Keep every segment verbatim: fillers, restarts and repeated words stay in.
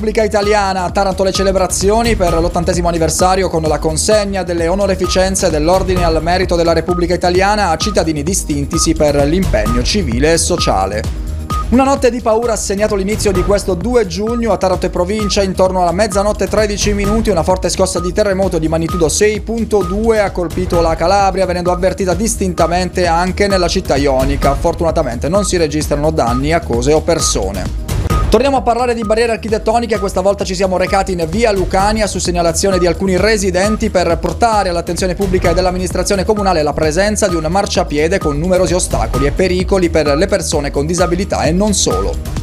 Repubblica Italiana, a Taranto le celebrazioni per l'ottantesimo anniversario con la consegna delle onoreficenze dell'Ordine al Merito della Repubblica Italiana a cittadini distintisi per l'impegno civile e sociale. Una notte di paura ha segnato l'inizio di questo due giugno a Taranto e provincia. Intorno alla mezzanotte e tredici minuti una forte scossa di terremoto di magnitudo sei virgola due ha colpito la Calabria, venendo avvertita distintamente anche nella città ionica. Fortunatamente non si registrano danni a cose o persone. Torniamo a parlare di barriere architettoniche, questa volta ci siamo recati in via Lucania su segnalazione di alcuni residenti per portare all'attenzione pubblica e dell'amministrazione comunale la presenza di un marciapiede con numerosi ostacoli e pericoli per le persone con disabilità e non solo.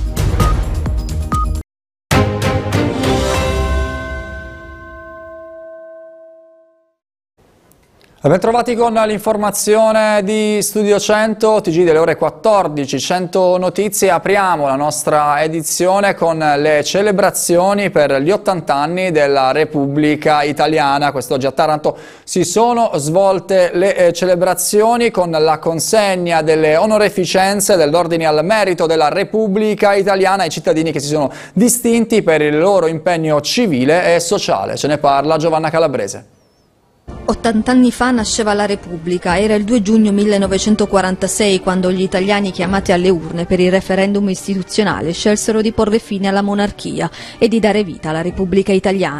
Bentrovati con l'informazione di Studio cento, T G delle ore quattordici, cento notizie. Apriamo la nostra edizione con le celebrazioni per gli ottanta anni della Repubblica Italiana. Quest'oggi a Taranto si sono svolte le eh, celebrazioni con la consegna delle onoreficenze dell'Ordine al Merito della Repubblica Italiana ai cittadini che si sono distinti per il loro impegno civile e sociale. Ce ne parla Giovanna Calabrese. ottanta anni fa nasceva la Repubblica, era il due giugno millenovecentoquarantasei quando gli italiani chiamati alle urne per il referendum istituzionale scelsero di porre fine alla monarchia e di dare vita alla Repubblica Italiana.